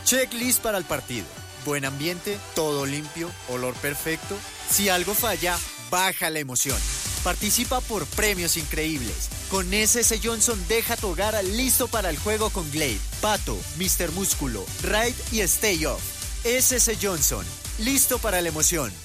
Checklist para el partido. Buen ambiente, todo limpio, olor perfecto. Si algo falla, baja la emoción. Participa por premios increíbles. Con SS Johnson deja tu hogar listo para el juego con Glade, Pato, Mr. Músculo, Raid y Stay Off. SS Johnson, listo para la emoción.